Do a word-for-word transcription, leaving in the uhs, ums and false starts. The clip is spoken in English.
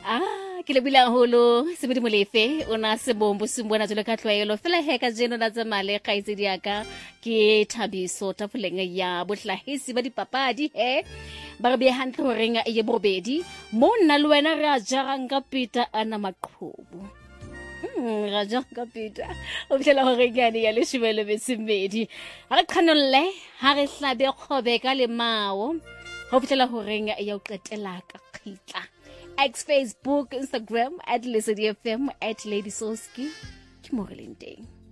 Ah, ke le bila holo se mo lefe ona se bombo se mbona jole ka tlwaelo fela he ka jeno la tsamale ga itse diaka ke Thabiso tafoleng ya bohlahisi ba dipapadi he ba re be hantle ho renga e bobedi mo nna le wena re a jarang ka pita ana maqhubu hmm ra jara ka pita o fela ho rengane ya le shibele besimedi ha re qhanolle ha re hlabe khobe ka le mao ho fela ho renga ya o qetela ka khitla X Facebook, Instagram, at Lesedi F M, at Lady Soski. Ke mo re leng teng.